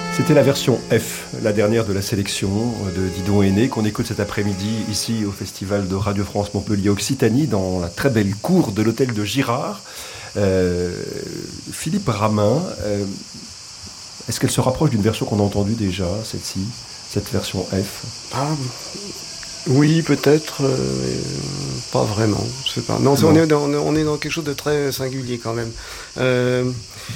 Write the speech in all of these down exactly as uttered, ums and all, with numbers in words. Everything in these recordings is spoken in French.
C'était la version F, la dernière de la sélection de Didon Aîné, qu'on écoute cet après-midi ici au Festival de Radio France Montpellier Occitanie, dans la très belle cour de l'hôtel de Girard. Euh, Philippe Ramin, euh, est-ce qu'elle se rapproche d'une version qu'on a entendue déjà, celle-ci, cette version F? Ah, oui, peut-être, euh, pas vraiment, je sais pas. Non, non. On, est dans, on est dans quelque chose de très singulier quand même. Euh,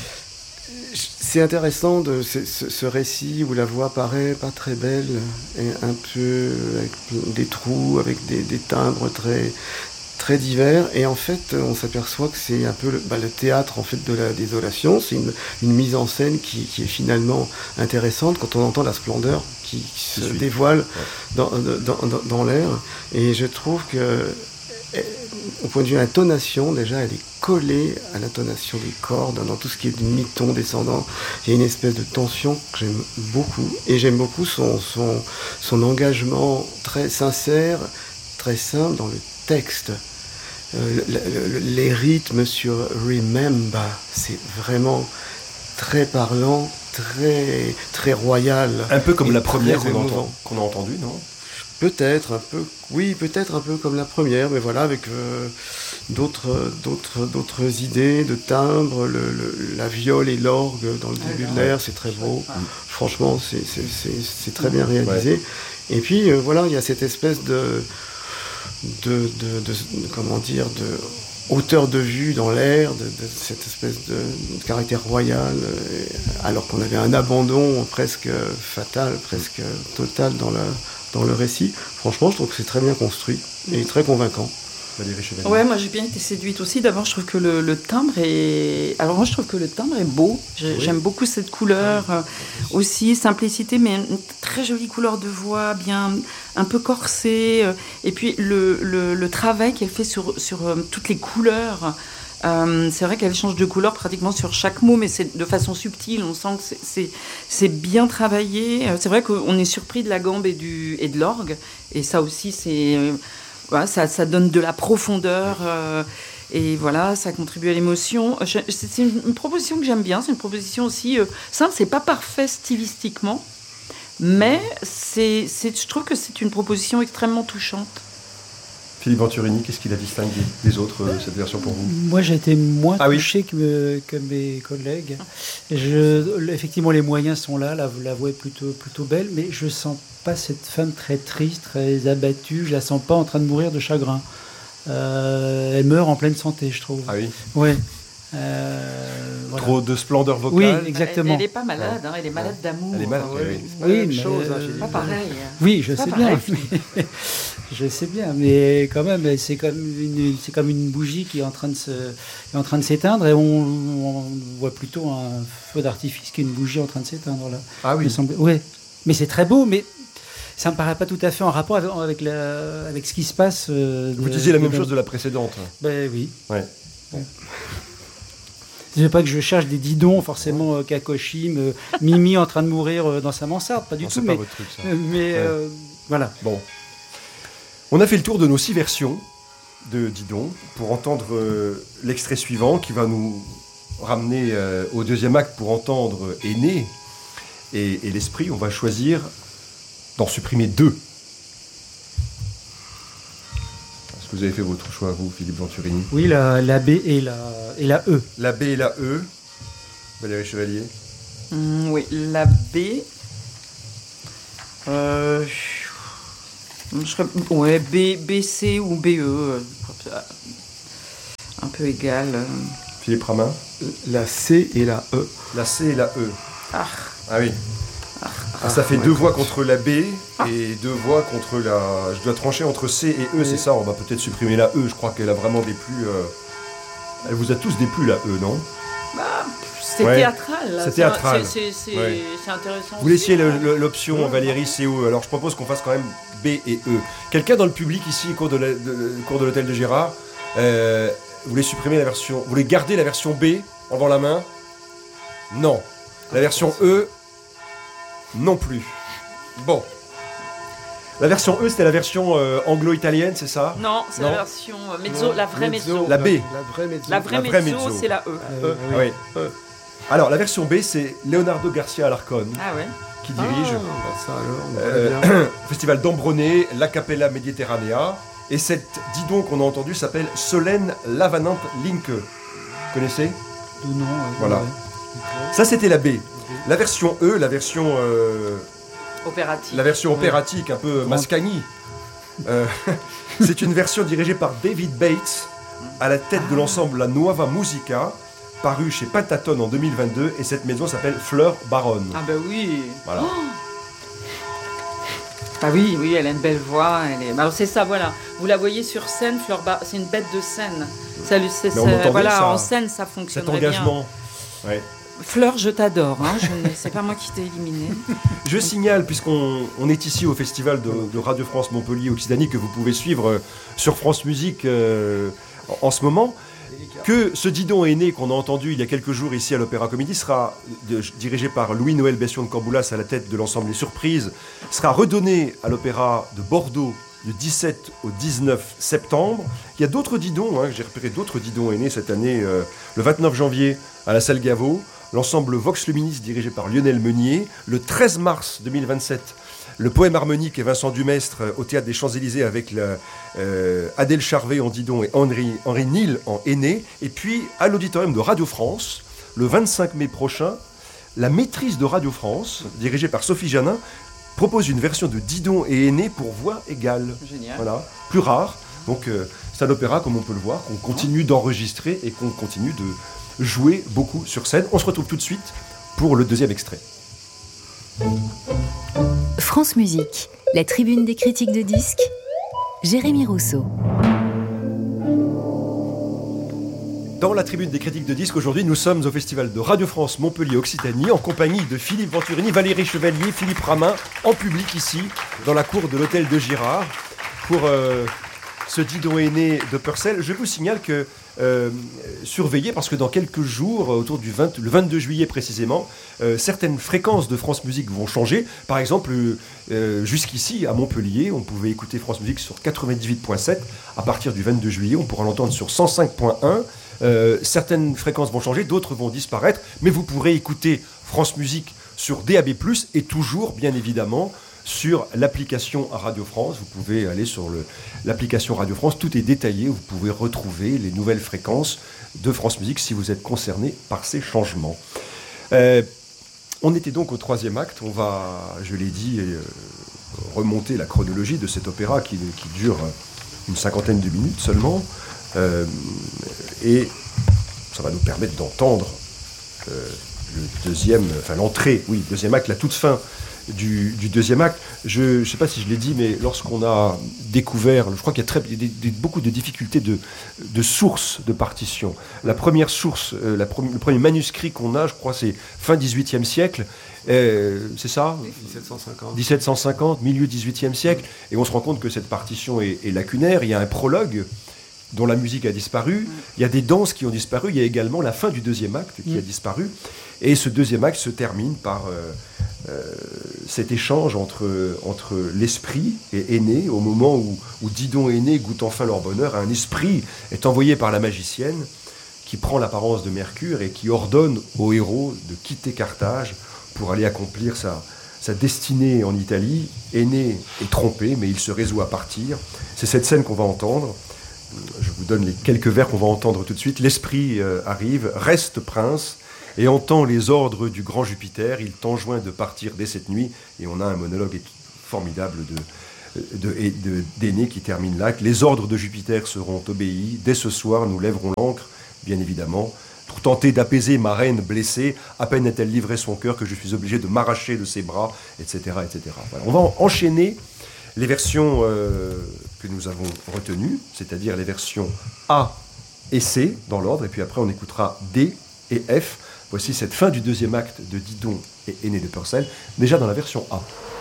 c'est intéressant de ce, ce, ce récit où la voix paraît pas très belle, et un peu avec des trous, avec des, des timbres très très divers, et en fait on s'aperçoit que c'est un peu le, bah, le théâtre en fait de la désolation. C'est une, une mise en scène qui, qui est finalement intéressante quand on entend la splendeur qui, qui se dévoile ouais. dans, dans, dans, dans l'air, et je trouve que au point de vue intonation, déjà elle est collée à l'intonation des cordes, dans tout ce qui est du mi-ton descendant. Il y a une espèce de tension que j'aime beaucoup, et j'aime beaucoup son, son, son engagement très sincère, très simple dans le texte. Euh, le, le, les rythmes sur Remember, c'est vraiment très parlant, très, très royal. Un peu comme la première qu'on, entend, qu'on a entendue, non ? Peut-être un peu, oui, peut-être un peu comme la première, mais voilà, avec euh, d'autres, d'autres, d'autres idées de timbre, le, le, la viole et l'orgue dans le début de l'air, c'est très beau. Ouais. Franchement, c'est, c'est, c'est, c'est très bien réalisé. Ouais. Et puis euh, voilà, il y a cette espèce de De, de, de, de, comment dire, de hauteur de vue dans l'air, de, de cette espèce de, de caractère royal, euh, alors qu'on avait un abandon presque fatal, presque total dans, la, dans le récit. Franchement, je trouve que c'est très bien construit et très convaincant. Ouais, moi j'ai bien été séduite aussi. D'abord, je trouve que le, le timbre est. Alors, moi je trouve que le timbre est beau. J'ai, oui. J'aime beaucoup cette couleur euh, aussi, simplicité, mais une très jolie couleur de voix, bien un peu corsée. Euh, et puis le, le, le travail qu'elle fait sur, sur euh, toutes les couleurs. Euh, c'est vrai qu'elle change de couleur pratiquement sur chaque mot, mais c'est de façon subtile. On sent que c'est, c'est, c'est bien travaillé. C'est vrai qu'on est surpris de la gambe et, du, et de l'orgue. Et ça aussi, c'est. Euh, Voilà, ça, ça donne de la profondeur euh, et voilà, ça contribue à l'émotion. Je, c'est une, une proposition que j'aime bien, c'est une proposition aussi euh, simple, c'est pas parfait stylistiquement, mais c'est, c'est, je trouve que c'est une proposition extrêmement touchante. Philippe Venturini, qu'est-ce qui la distingue des, des autres, euh, cette version pour vous ? Moi, j'ai été moins ah, touché oui. que, que mes collègues. Je, effectivement, les moyens sont là, la, la voix est plutôt, plutôt belle, mais je sens pas cette femme très triste, très abattue. Je la sens pas en train de mourir de chagrin. Euh, elle meurt en pleine santé, je trouve. Ah oui. Ouais. Euh, voilà. Trop de splendeur vocale. Oui, exactement. Elle n'est pas malade, hein, elle est malade d'amour. Elle est malade, oui. oui. C'est oui, mais chose, euh, c'est pas pareil. Oui, je c'est sais pareil. bien. Je sais bien, mais quand même, c'est comme une, c'est comme une bougie qui est en train de se, est en train de s'éteindre, et on, on voit plutôt un feu d'artifice qu'une bougie en train de s'éteindre là. Ah oui. Oui, mais c'est très beau, mais ça me paraît pas tout à fait en rapport avec, avec, la, avec ce qui se passe. Euh, Vous disiez la même de... chose de la précédente. Ben oui. Ouais. Ouais. Je ne sais pas que je cherche des Didon, forcément, euh, Kakoshim, euh, Mimi en train de mourir euh, dans sa mansarde, pas du non, tout. C'est mais, pas votre truc, ça. Euh, mais ouais. euh, voilà. Bon. On a fait le tour de nos six versions de Didon pour entendre euh, l'extrait suivant qui va nous ramener euh, au deuxième acte pour entendre Aîné et, et l'esprit. On va choisir d'en supprimer deux. Est-ce que vous avez fait votre choix, vous, Philippe Venturini ? Oui, la, la B et la, et la E. La B et la E. Valérie Chevalier ? mmh, Oui, la B. Euh, je serais, ouais, B, B, C ou B, E. Un peu égal. Philippe Ramin ? La C et la E. La C et la E. Ah, ah oui. Ah, ah, ça fait deux voix contre la B ah. et deux voix contre la... Je dois trancher entre C et E, oui. C'est ça. On va peut-être supprimer la E. Je crois qu'elle a vraiment déplu... Euh... Elle vous a tous déplu, la E, non ? Bah, c'est ouais. théâtral. Là. C'est théâtral. C'est, c'est, c'est, ouais. c'est intéressant. Vous laissiez le, le, l'option, Valérie, C ou E. Alors, je propose qu'on fasse quand même B et E. Quelqu'un dans le public, ici, au cours de, la, de, de, cours de l'hôtel de Gérard, euh, vous voulez supprimer la version... Vous voulez garder la version B en levant la main ? Non. La version E... Non plus. Bon. La version E, c'était la version euh, anglo-italienne, c'est ça ? Non, c'est non. la version mezzo, non, la vraie mezzo. La B. La vraie mezzo. La vraie, la vraie mezzo, mezzo, c'est la E. Euh, ah, oui. E. Alors, la version B, c'est Leonardo Garcia Alarcón Ah ouais. qui dirige Ah, bah ça alors, on euh, verra bien. festival d'Ambronay, La Capella Mediterranea. Et cette didon qu'on a entendue s'appelle Solène Lavanante Linke. Vous connaissez? Ou non, ouais, Voilà. ouais. Ça, c'était la B. La version E, la version, euh, Opératique. la version Ouais. opératique, un peu Mascagni. Euh, c'est une version dirigée par David Bates, à la tête de l'ensemble La Nuova Musica, paru chez Pentaton en deux mille vingt-deux. Et cette maison s'appelle Fleur Baronne. Ah bah oui. Voilà. Ah oui, oui, elle a une belle voix. Elle est... bah, c'est ça, voilà. Vous la voyez sur scène, Fleur Bar... c'est une bête de scène. Ça, lui- c'est, Mais on c'est- entend bien voilà, ça. en scène, ça Cet fonctionnerait bien. engagement. Ouais. Fleur, je t'adore. Hein. Je ne... C'est pas moi qui t'ai éliminé. Je signale, puisqu'on on est ici au festival de, de Radio France Montpellier Occitanie, que vous pouvez suivre euh, sur France Musique euh, en, en ce moment, que ce Didon est né qu'on a entendu il y a quelques jours ici à l'Opéra Comédie sera de- dirigé par Louis-Noël Bession de Camboulas à la tête de l'ensemble Les Surprises, sera redonné à l'Opéra de Bordeaux du dix-sept au dix-neuf septembre. Il y a d'autres Didons, hein, j'ai repéré d'autres Didons est né cette année, euh, le vingt-neuf janvier à la Salle Gaveau, l'ensemble Vox Luminis dirigé par Lionel Meunier, le treize mars deux mille vingt-sept, le poème harmonique et Vincent Dumestre euh, au Théâtre des Champs-Élysées avec la, euh, Adèle Charvet en Didon et Henri, Henri Nil en Aîné, et puis à l'auditorium de Radio France, le vingt-cinq mai prochain, la Maîtrise de Radio France, dirigée par Sophie Janin, propose une version de Didon et Aîné pour voix égale. Génial. Voilà, plus rare. Donc euh, c'est un opéra, comme on peut le voir, qu'on continue d'enregistrer et qu'on continue de jouer beaucoup sur scène. On se retrouve tout de suite pour le deuxième extrait. France Musique, la tribune des critiques de disques, Jérémy Rousseau. Dans la tribune des critiques de disques, aujourd'hui, nous sommes au festival de Radio France Montpellier Occitanie en compagnie de Philippe Venturini, Valérie Chevalier, Philippe Ramin, en public ici, dans la cour de l'hôtel de Girard, pour euh, ce Didon est né de Purcell. Je vous signale que euh, surveillez, parce que dans quelques jours, autour du vingt, le vingt-deux juillet précisément, euh, certaines fréquences de France Musique vont changer. Par exemple, euh, jusqu'ici, à Montpellier, on pouvait écouter France Musique sur quatre-vingt-dix-huit virgule sept. À partir du vingt-deux juillet, on pourra l'entendre sur cent cinq virgule un. Euh, certaines fréquences vont changer, d'autres vont disparaître, mais vous pourrez écouter France Musique sur D A B plus, et toujours, bien évidemment, sur l'application Radio France. Vous pouvez aller sur le, l'application Radio France, tout est détaillé, vous pouvez retrouver les nouvelles fréquences de France Musique si vous êtes concerné par ces changements. Euh, on était donc au troisième acte, on va, je l'ai dit, euh, remonter la chronologie de cet opéra qui, qui dure une cinquantaine de minutes seulement. Euh, et ça va nous permettre d'entendre euh, le deuxième, enfin l'entrée, oui, deuxième acte, la toute fin du, du deuxième acte. Je ne sais pas si je l'ai dit, mais lorsqu'on a découvert, je crois qu'il y a très, des, des, beaucoup de difficultés de, de sources de partition. La première source, euh, la pre- le premier manuscrit qu'on a, je crois, c'est fin dix-huitième siècle. Euh, c'est ça dix-sept cent cinquante. dix-sept cent cinquante, milieu dix-huitième siècle. Et on se rend compte que cette partition est, est lacunaire. Il y a un prologue dont la musique a disparu. Il y a des danses qui ont disparu. Il y a également la fin du deuxième acte qui a disparu. Et ce deuxième acte se termine par euh, euh, cet échange entre, entre l'esprit et Aîné, au moment où, où Didon et Aîné goûtent enfin leur bonheur. Un esprit est envoyé par la magicienne qui prend l'apparence de Mercure et qui ordonne au héros de quitter Carthage pour aller accomplir sa, sa destinée en Italie. Aîné est trompé, mais il se résout à partir. C'est cette scène qu'on va entendre. Je vous donne les quelques vers qu'on va entendre tout de suite. L'esprit euh, arrive, reste prince, et entend les ordres du grand Jupiter. Il t'enjoint de partir dès cette nuit. Et on a un monologue formidable de, de, de, de, d'Aîné qui termine là. Les ordres de Jupiter seront obéis. Dès ce soir, nous lèverons l'ancre, bien évidemment, pour tenter d'apaiser ma reine blessée. À peine a-t-elle livré son cœur que je suis obligé de m'arracher de ses bras, et cetera et cetera. Voilà. On va enchaîner les versions euh, que nous avons retenues, c'est-à-dire les versions A et C dans l'ordre, et puis après on écoutera D et F. Voici cette fin du deuxième acte de Didon et Aîné de Purcell, déjà dans la version A.